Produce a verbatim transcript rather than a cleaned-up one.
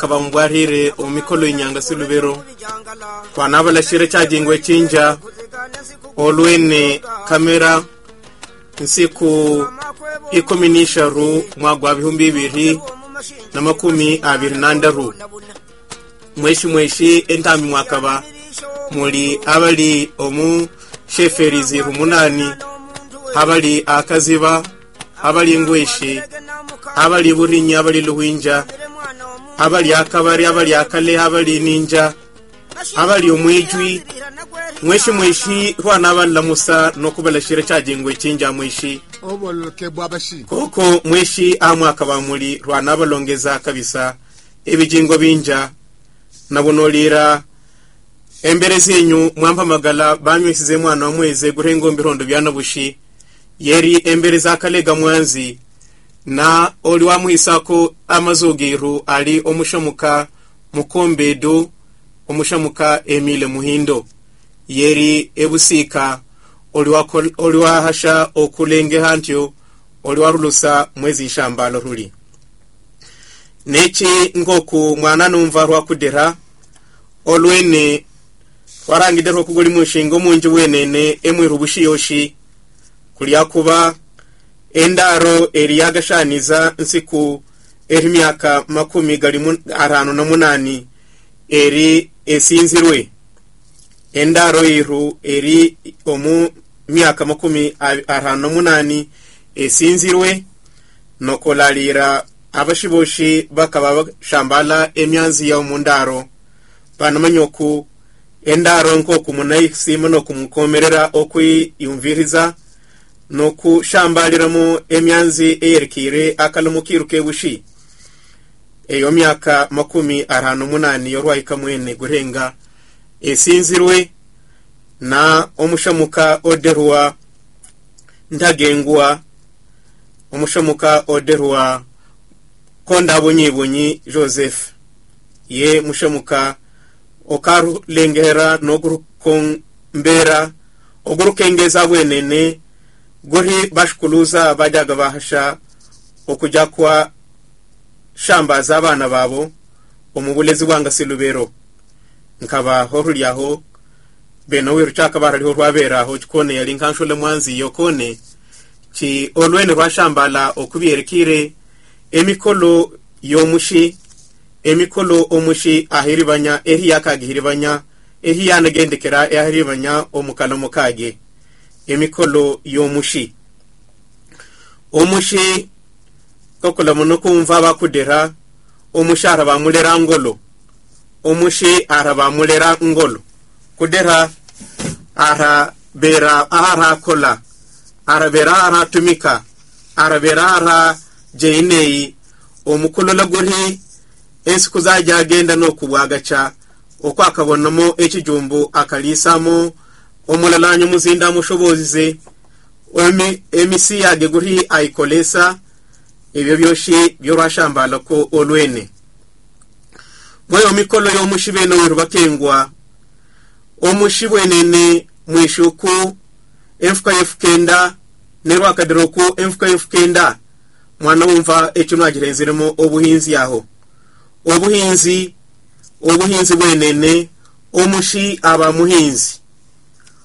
kabambwarire omikolo inyanga silubero kwanabala shire chajingwe chinja olwene kamera nsiku ikumi n'isharu mwagwa bihumbi bibiri na makumi abiri nandaru mweshi mweshi entami mwakaba muri abali omu sheferizi rumunani abali akaziba abali ngweshi abali burinya abali luhinja abali akabari abali akale abali ninja abali omwijwi mweshi mweshi rwana abala musa no kubala shire chajingwe chinja mweshi oboloke bwabashi koko mweshi amwaka bamuri rwana abalongeza kabisa ebijingo binja nabonolira embere zenyu mwampa magala banywesize mwana wa mweze gurengo mbirondo byanabushi yeri embere za kalega mwanzi na oli wa muhisako amazogiru ali omushamuka mukombedo omushamuka Emile Muhindo yeri ebusika oli wa hasha okulenge hantyo oli wa rulusa mwezi shambalo ruli nechi ngoku mwana numva rwa kudera olwene warangidero kuguli mushingo munji wenene emwirubushi yoshi kulia kuba endaro eriyagashaniza nsiku eri myaka makumi gali arano na munani eri esinzirwe endaro iru eri omu myaka makumi arano na munani esinzirwe nokolalira abashiboshi bakaba shambala emyanzi ya omundaro banamanyoku endaro nko kumunayisima no kumukomerera okwi yumviriza no kushambaliramo emyanzi eyerikire akalomukiruke bushi eyo myaka makumi arano munani yorwaika mwene gurenga esinzirwe na omushamuka oderwa ndagengwa omushamuka oderwa konda bonyibonyi Joseph ye mushamuka okaru lengera no gurukombera ogurukengeza bwenene guri bashkuluza bajaga bahasha okuja kwa shamba z'abana babo omubulezi bwanga silubero nkaba horulyaho beno wiruchaka baraliho rwaberaho kone yali nkanshole mwanzi yokone ki olwene rwa shambala okubyerekire emikolo yomushi emikolo omushi ahiribanya ehi yakagihiribanya ehi yanagendekera ahiribanya omukalo mukage emikolo yomushi omushi kokola muno kumva bakudera omushi araba mulera ngolo omushi araba mulera ngolo kudera ara bera ara kola ara bera ara tumika ara bera ara jeinei omukolo lagori esiku zaja agenda no kubwagacha okwakabonamo ekijumbu akalisamo omulalanyo muzinda mushobozize emi emisi yage guri aikolesa ebyo byoshi byorashambala ko olwene moyo mikolo yo mushibeno rubakengwa omushibwenene mwishuku efuka yefukenda nerwa kadiroku efuka yefukenda mwana wumva ekino agirenzeremo obuhinzi yaho obuhinzi obuhinzi bwenene omushi aba muhinzi